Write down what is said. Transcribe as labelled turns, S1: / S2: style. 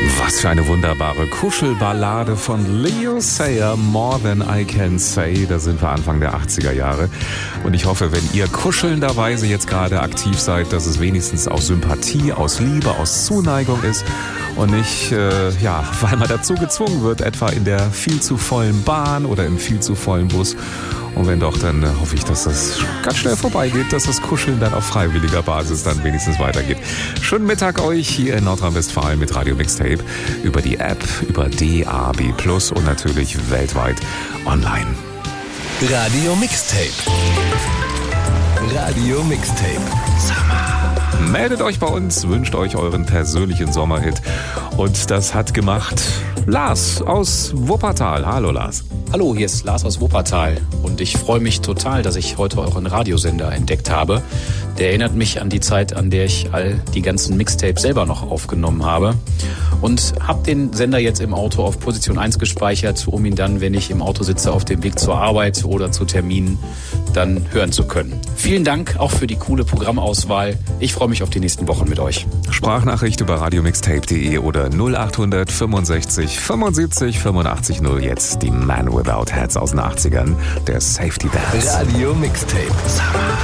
S1: Was für eine wunderbare Kuschelballade von Leo Sayer, More Than I Can Say. Da sind wir Anfang der 80er Jahre. Und ich hoffe, wenn ihr kuschelnderweise jetzt gerade aktiv seid, dass es wenigstens aus Sympathie, aus Liebe, aus Zuneigung ist und nicht, weil man dazu gezwungen wird, etwa in der viel zu vollen Bahn oder im viel zu vollen Bus. Und wenn doch, dann hoffe ich, dass das ganz schnell vorbeigeht, dass das Kuscheln dann auf freiwilliger Basis dann wenigstens weitergeht. Schönen Mittag euch hier in Nordrhein-Westfalen mit Radio Mixtape über die App, über DAB+ und natürlich weltweit online.
S2: Radio Mixtape. Radio Mixtape.
S1: Meldet euch bei uns, wünscht euch euren persönlichen Sommerhit. Und das hat gemacht Lars aus Wuppertal. Hallo Lars.
S3: Hallo, hier ist Lars aus Wuppertal und ich freue mich total, dass ich heute euren Radiosender entdeckt habe. Der erinnert mich an die Zeit, an der ich all die ganzen Mixtapes selber noch aufgenommen habe und habe den Sender jetzt im Auto auf Position 1 gespeichert, um ihn dann, wenn ich im Auto sitze, auf dem Weg zur Arbeit oder zu Terminen, dann hören zu können. Vielen Dank auch für die coole Programmauswahl. Ich freue mich auf die nächsten Wochen mit euch.
S1: Sprachnachricht über radiomixtape.de oder 0800 65 75 85 0. Jetzt die Man Without Hats aus den 80ern, der Safety Dance.
S2: Radio Mixtape.